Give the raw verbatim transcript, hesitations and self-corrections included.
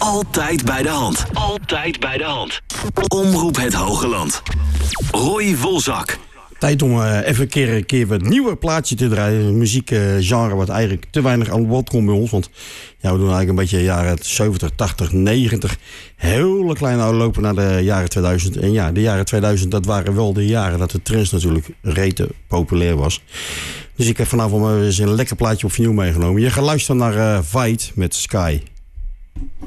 Altijd bij de hand. Altijd bij de hand. Omroep het Hogeland. Roy Wolzak. Tijd om uh, even een keer, een keer wat nieuwe plaatje te draaien. Een muziekgenre uh, wat eigenlijk te weinig aan bod komt bij ons. Want ja, we doen eigenlijk een beetje jaren zeventig, tachtig, negentig. Hele kleine lopen naar de jaren tweeduizend. En ja, de jaren tweeduizend, dat waren wel de jaren dat de trance natuurlijk rete populair was. Dus ik heb vanavond eens een lekker plaatje op vinyl meegenomen. Je gaat luisteren naar uh, Fight met Sky.